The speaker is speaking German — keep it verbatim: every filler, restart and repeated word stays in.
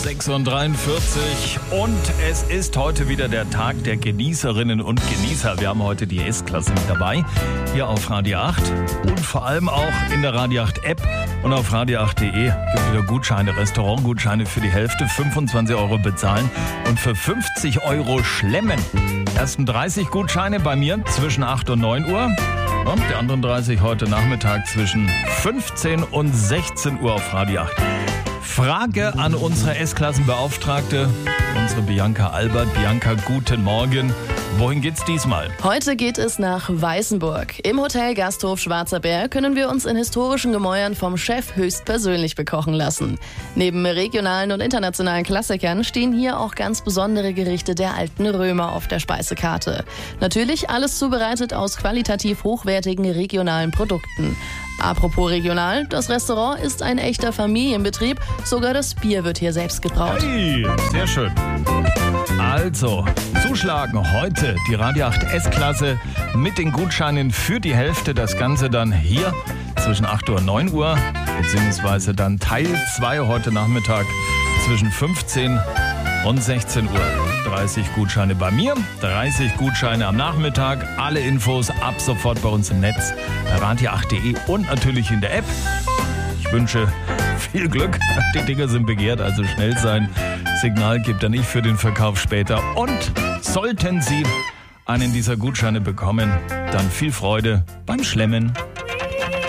sechs Uhr dreiundvierzig und es ist heute wieder der Tag der Genießerinnen und Genießer. Wir haben heute die S-Klasse mit dabei, hier auf Radio acht und vor allem auch in der Radio acht App und auf radio acht punkt de gibt wieder Gutscheine, Restaurantgutscheine für die Hälfte, fünfundzwanzig Euro bezahlen und für fünfzig Euro schlemmen. Ersten dreißig Gutscheine bei mir zwischen acht und neun Uhr. Und die anderen dreißig heute Nachmittag zwischen fünfzehn und sechzehn Uhr auf Radio acht. Frage an unsere S-Klassenbeauftragte, unsere Bianca Albert. Bianca, guten Morgen. Wohin geht's diesmal? Heute geht es nach Weißenburg. Im Hotel Gasthof Schwarzer Bär können wir uns in historischen Gemäuern vom Chef höchstpersönlich bekochen lassen. Neben regionalen und internationalen Klassikern stehen hier auch ganz besondere Gerichte der alten Römer auf der Speisekarte. Natürlich alles zubereitet aus qualitativ hochwertigen regionalen Produkten. Apropos regional, das Restaurant ist ein echter Familienbetrieb. Sogar das Bier wird hier selbst gebraut. Hey, sehr schön. Also, zuschlagen heute die Radio acht S-Klasse mit den Gutscheinen für die Hälfte. Das Ganze dann hier zwischen acht Uhr und neun Uhr, beziehungsweise dann Teil zwei heute Nachmittag zwischen fünfzehn und sechzehn Uhr. dreißig Gutscheine bei mir, dreißig Gutscheine am Nachmittag. Alle Infos ab sofort bei uns im Netz, radio acht punkt de und natürlich in der App. Ich wünsche viel Glück. Die Dinger sind begehrt, also schnell sein. Signal gibt dann ich für den Verkauf später. Und sollten Sie einen dieser Gutscheine bekommen, dann viel Freude beim Schlemmen.